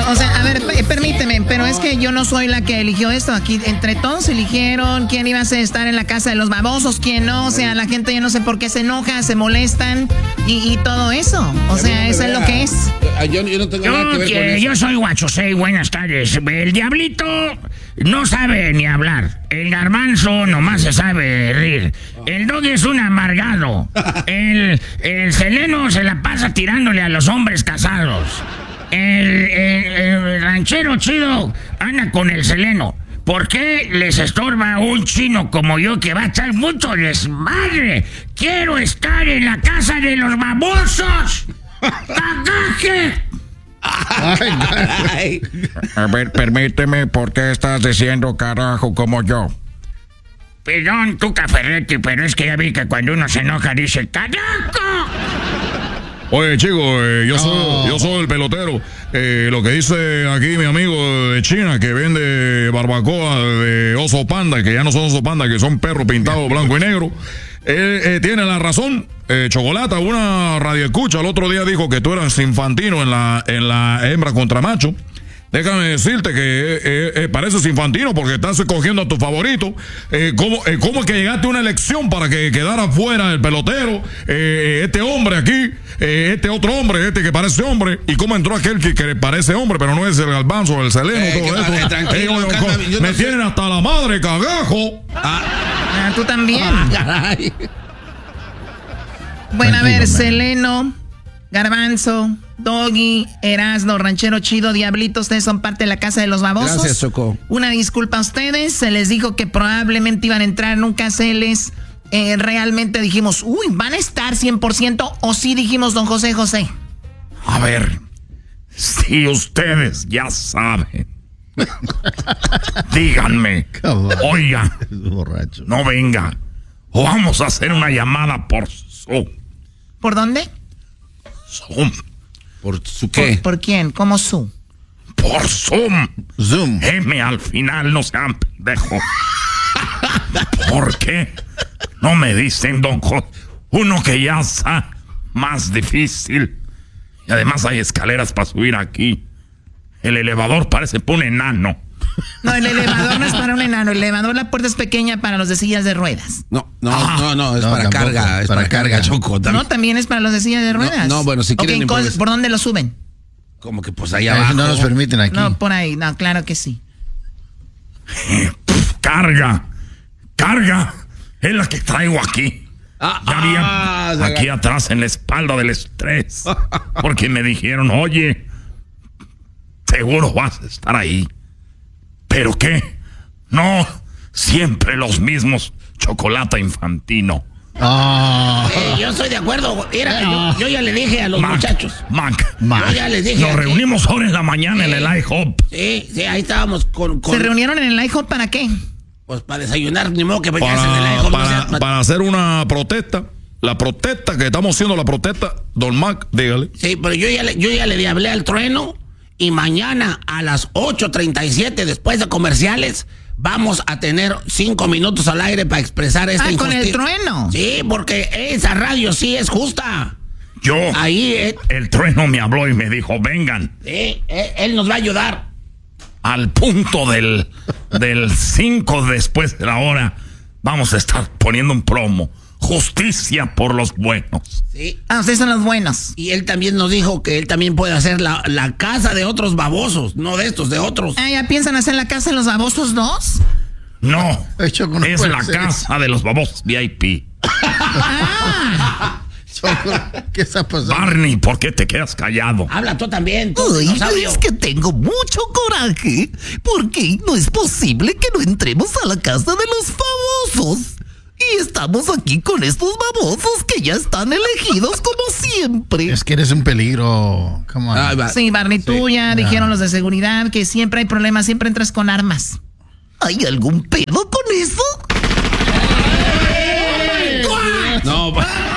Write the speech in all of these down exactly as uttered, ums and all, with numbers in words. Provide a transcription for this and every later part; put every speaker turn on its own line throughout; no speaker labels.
O sea, a ver, permíteme, pero es que yo no soy la que eligió esto. Aquí entre todos eligieron quién iba a estar en la casa de los babosos, quién no. O sea, la gente yo no sé por qué se enoja, se molestan y, y todo eso. O sea, eso es lo que es.
Yo, yo no tengo yo, nada que ver que, con eso.
Yo soy Guachosei, buenas tardes. El diablito no sabe ni hablar. El garbanzo nomás se sabe reír. El Doggy es un amargado. El, el Seleno se la pasa tirándole a los hombres casados. El, el, el ranchero chido anda con el Seleno. ¿Por qué les estorba un chino como yo que va a echar mucho desmadre? ¡Quiero estar en la casa de los babosos! ¡Cagaje!
Ay, ay. A ver, permíteme, ¿por qué estás diciendo carajo como yo?
Perdón, tú Caferretti, pero es que ya vi que cuando uno se enoja dice ¡carajo!
Oye, chicos, eh, yo, soy, oh. yo soy el pelotero. Eh, lo que dice aquí mi amigo de China, que vende barbacoa de oso panda, que ya no son oso panda, que son perros pintados blanco y negro. Él eh, tiene la razón. Eh, Chocolata, una radioescucha, el otro día dijo que tú eras infantino en la, en la hembra contra macho. Déjame decirte que eh, eh, pareces infantino porque estás escogiendo a tu favorito. Eh, ¿cómo, eh, ¿Cómo es que llegaste a una elección para que quedara fuera el pelotero? Eh, este hombre aquí, eh, este otro hombre, este que parece hombre. ¿Y cómo entró aquel que, que parece hombre, pero no es el garbanzo, el Seleno, eh, todo eso? Eh, yo, calma, yo me no tienen sé. Hasta la madre, cagajo.
Ah, ah tú también. Ah, bueno, a ver, Seleno, Garbanzo, Doggy, Erasno, Ranchero Chido, Diablito, ustedes son parte de la casa de los babosos.
Gracias, Choco.
Una disculpa a ustedes, se les dijo que probablemente iban a entrar, nunca se les eh, realmente dijimos, uy, van a estar cien por ciento, o sí dijimos, don José José.
A ver, si ustedes ya saben, díganme, oiga, no venga, o vamos a hacer una llamada por Zoom.
¿Por dónde?
Zoom.
¿Por su qué?
¿Por, ¿por quién? ¿Cómo Zoom?
Por Zoom.
Zoom.
M al final, no sean pendejos. ¿Por qué no me dicen, don José? Uno que ya está más difícil. Y además hay escaleras para subir aquí. El elevador parece para un enano.
No, el elevador no es para un enano. El elevador, la puerta es pequeña para los de sillas de ruedas.
No, no, ah, no, no, es no, para tampoco, carga, es para, para carga, carga, Choco.
También. No, también es para los de sillas de ruedas.
No, no bueno, si quieren...
Okay, ¿por dónde lo suben?
Como que pues allá abajo.
No nos permiten aquí.
No, por ahí, no, claro que sí.
Carga, carga, es la que traigo aquí.
Ah,
ya había
ah,
aquí haga... atrás en la espalda del estrés. Porque me dijeron, oye, seguro vas a estar ahí. ¿Pero qué? No, siempre los mismos Chocolata Infantino.
Oh. Eh, yo estoy de acuerdo. Mira, oh. yo, yo ya le dije a los
Mac,
muchachos.
Mac,
Mac. Yo ya les dije.
Nos reunimos ahora en la mañana
sí,
en el IHOP.
Sí, sí, ahí estábamos con, con...
¿Se reunieron en el IHOP para qué?
Pues para desayunar, ni modo que
para,
en el IHOP.
Para,
no sea...
para hacer una protesta. La protesta que estamos haciendo, la protesta, don Mac, dígale.
Sí, pero yo ya le, yo ya le hablé al Trueno. Y mañana a las ocho treinta y siete, después de comerciales, vamos a tener cinco minutos al aire para expresar esta
ah,
injusticia.
¿con el Trueno?
Sí, porque esa radio sí es justa.
Yo,
ahí eh,
el Trueno me habló y me dijo, vengan.
Sí, él, él nos va a ayudar.
Al punto del del cinco después de la hora, vamos a estar poniendo un promo. Justicia por los buenos.
Sí.
Ah, ustedes son los buenos.
Y él también nos dijo que él también puede hacer la, la casa de otros babosos, no de estos, de otros.
Ah, ¿ya piensan hacer la casa de los babosos dos?
No,
Choco, no
es la
ser.
casa de los babosos V I P.
Ah.
Choco, ¿qué está pasando?
Barney, ¿por qué te quedas callado?
Habla tú también, tú,
Ay,
dinosaurio.
es que tengo mucho coraje, porque no es posible que no entremos a la casa de los famosos. Y estamos aquí con estos babosos que ya están elegidos como siempre.
Es que eres un peligro. Come on.
Ah, sí, Barney, tú
sí.
ya
no.
dijeron los de seguridad que siempre hay problemas, siempre entras con armas.
¿Hay algún pedo con eso?
No,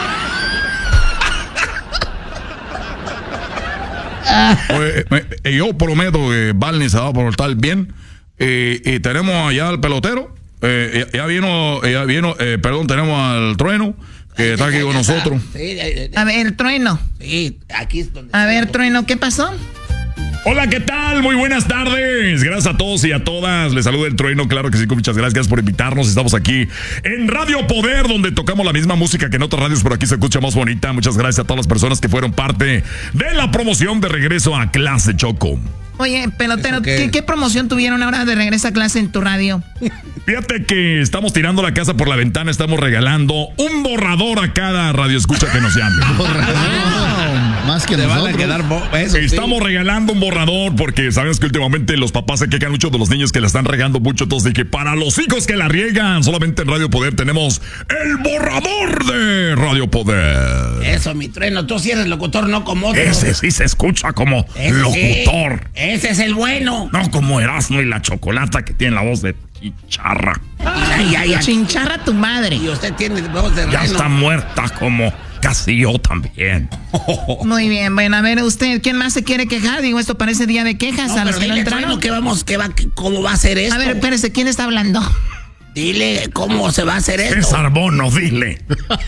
Pues, eh, yo prometo que Barney se va a portar bien. Eh, y tenemos allá al pelotero. Eh, ya, ya vino, ya vino eh, perdón, tenemos al Trueno, que está aquí con nosotros.
Sí,
a ver, Trueno.
Sí, aquí es donde...
A ver, Trueno, ¿qué pasó?
Hola, ¿qué tal? Muy buenas tardes. Gracias a todos y a todas. Les saluda el Trueno, claro que sí, muchas gracias por invitarnos. Estamos aquí en Radio Poder, donde tocamos la misma música que en otras radios, pero aquí se escucha más bonita. Muchas gracias a todas las personas que fueron parte de la promoción de regreso a clase, Choco.
Oye, pelotero, ¿qué, ¿qué promoción tuvieron ahora de regreso a clase en tu radio?
Fíjate que estamos tirando la casa por la ventana, estamos regalando un borrador a cada radioescucha que nos llame.
Borrador. Más que nosotros. Van a quedar eso,
estamos
sí.
regalando un borrador porque sabes que últimamente los papás se quejan mucho de los niños que la están regando mucho. Entonces dije, para los hijos que la riegan, solamente en Radio Poder tenemos el borrador de Radio Poder.
Eso, mi Trueno, tú sí eres locutor, no como otro.
Ese sí se escucha como Ese locutor.
Sí. Ese es el bueno.
No como Erasmo y la Chocolata, que tiene la voz de chincharra.
Ay, ay, ay. Chincharra tu madre.
Y usted tiene voz de
Ya
reno.
está muerta como casi yo también.
Muy bien, bueno, a ver, usted, ¿quién más se quiere quejar? Digo, esto parece día de quejas
No,
a los
pero
que no
dile,
entraron.
Trueno, ¿qué vamos, qué va, ¿cómo va a ser esto?
A ver, espérese, ¿quién está hablando?
Dile, ¿cómo se va a hacer esto?
César Bono, dile.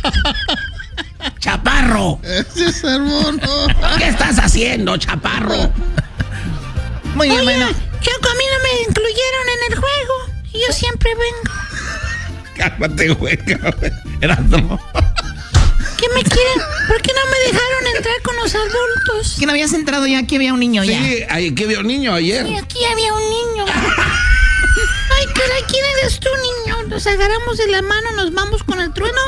Chaparro.
César Bono.
¿Qué estás haciendo, Chaparro?
Muy bien,
Oye,
bueno.
Choco, a mí no me incluyeron en el juego. Y yo siempre vengo.
Cálmate, güey. Erasmo.
¿Qué me quieren? ¿Por qué no me dejaron entrar con los adultos?
¿Quién habías entrado ya? Aquí había un niño ya.
Sí, aquí había un niño ayer.
Y aquí había un niño. Ay, caray, ¿quién eres tú, niño? Nos agarramos de la mano, nos vamos con el Trueno.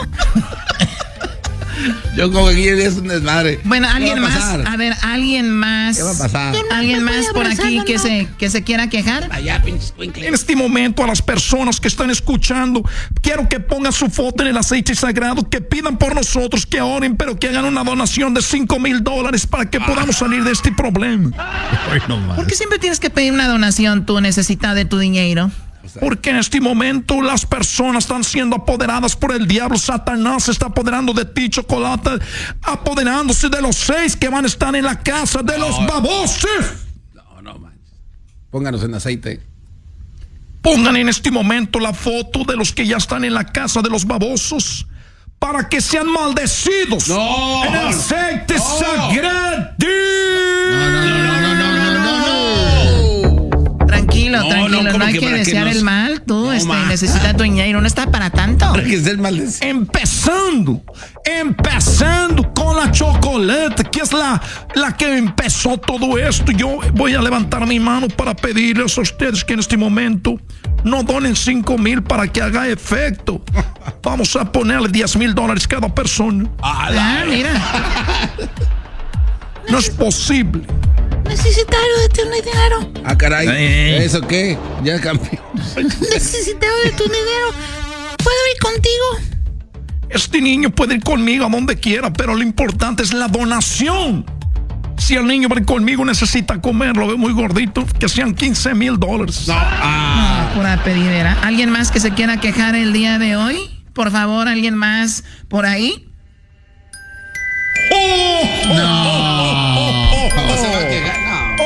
Yo como que aquí es un desmadre.
Bueno, alguien
¿Qué va a
más,
pasar?
a ver, alguien más.
¿Qué va a pasar?
Yo no
¿Alguien
me voy
más por aquí
abrazando,
que
no.
se que se quiera quejar?
Allá, pinches cuincles.
En este momento, a las personas que están escuchando, quiero que pongan su foto en el aceite sagrado, que pidan por nosotros, que oren, pero que hagan una donación de cinco mil dólares para que podamos salir de este problema.
¿Por qué siempre tienes que pedir una donación tú necesitas de tu dinero?
Porque en este momento las personas están siendo apoderadas por el diablo. Satanás se está apoderando de ti, Chocolata, apoderándose de los seis que van a estar en la casa de los babosos.
No, no, man. Pónganos en aceite.
Pongan en este momento la foto de los que ya están en la casa de los babosos para que sean maldecidos.
No.
En el aceite
No.
sagrado.
No, no, no, no, no, no, no, no.
Tranquilo,
No,
tranquilo,
no,
no,
¿cómo
hay
que
que
para qué
desear
nos-
el mal. Tú
No,
este,
ma.
necesitas tu dinero, no está para tanto.
Para que estés maldecido.
Empezando, empezando con la Chocolata, que es la, la que empezó todo esto. Yo voy a levantar mi mano para pedirles a ustedes que en este momento no donen cinco mil para que haga efecto. Vamos a ponerle diez mil dólares cada persona.
Ah, mira.
No es posible.
Necesitaba de tu dinero.
Ah, caray.
Eh.
¿Eso qué? Ya cambió.
Necesitaba de tu dinero. ¿Puedo ir contigo?
Este niño puede ir conmigo a donde quiera, pero lo importante es la donación. Si el niño va a ir conmigo, necesita comer, lo veo muy gordito, que sean quince mil dólares.
No. Ah.
No, pura pedidera. ¿Alguien más que se quiera quejar el día de hoy? Por favor, ¿alguien más por ahí?
¿Cómo se va a quejar? No.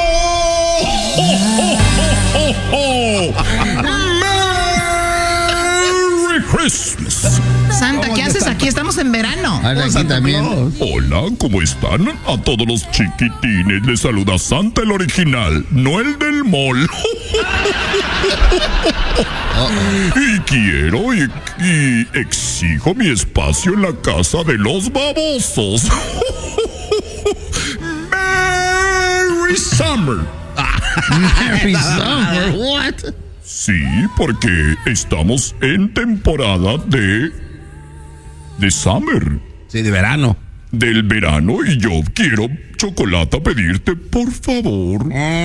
Merry Christmas.
Santa, ¿qué haces aquí? Estamos en verano.
Ahora aquí
Santa
también.
Claus.
Hola, ¿cómo están? A todos los chiquitines les saluda Santa el original, no el del mall. Y quiero y, y exijo mi espacio en la casa de los babosos. Merry Summer.
Merry Summer, what?
Sí, porque estamos en temporada de... de Summer.
Sí, de verano.
Del verano y yo quiero, Chocolata, pedirte, por favor.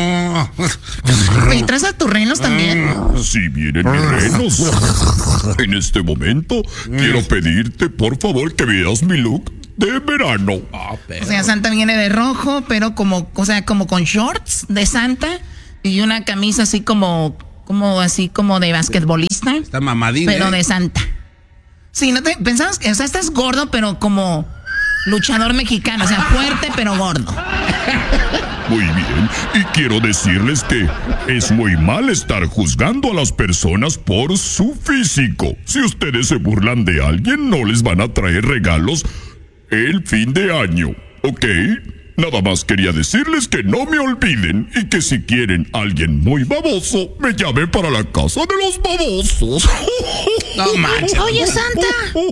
¿Y traes a tus renos también?
Si vienen mis renos. En este momento, quiero pedirte, por favor, que veas mi look de verano.
O sea, Santa viene de rojo, pero como, o sea, como con shorts de Santa y una camisa así como, como así como de basquetbolista,
Está mamadín.
pero
¿eh?
de Santa. Sí, no te pensabas que, o sea, estás gordo, pero como luchador mexicano, o sea, fuerte pero gordo.
Muy bien. Y quiero decirles que es muy mal estar juzgando a las personas por su físico. Si ustedes se burlan de alguien, no les van a traer regalos el fin de año, ¿ok? nada más quería decirles que no me olviden y que si quieren alguien muy baboso, me llamen para la casa de los babosos.
No manches.
Oye, Santa.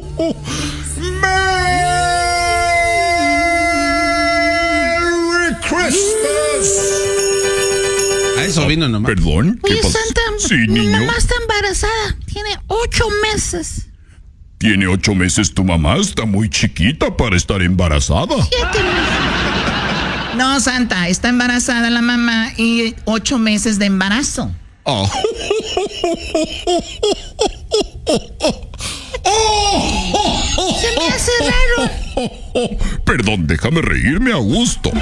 ¡Merry Christmas!
A eso vino nomás.
¿Perdón? ¿Qué
Oye,
pasó?
Santa,
Sí,
mi
niño.
mamá está embarazada. Tiene ocho meses.
¿Tiene ocho meses tu mamá? Está muy chiquita para estar embarazada.
Siete meses.
No, Santa, está embarazada la mamá y ocho meses de embarazo.
Ah.
Se me hace raro.
Perdón, déjame reírme a gusto.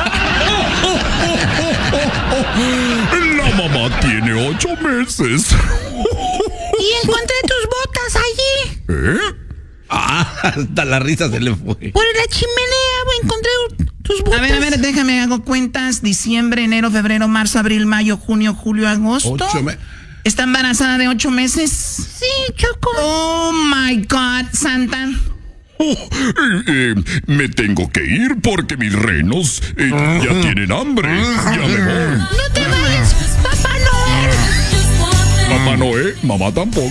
La mamá tiene ocho meses.
Y encontré tus botas allí.
¿Eh?
Ah, hasta la risa se le fue.
Por la chimenea, güey, encontré tus botas.
A ver, a ver, déjame, hago cuentas. Diciembre, enero, febrero, marzo, abril, mayo, junio, julio, agosto.
Ocho me-
¿Está embarazada de ocho meses?
Sí, Choco.
Oh, my God, Santa.
Oh, eh, eh, me tengo que ir porque mis renos eh, ya tienen hambre. Ya me voy.
No te vayas, Papá Noel.
Papá Noé, mamá tampoco.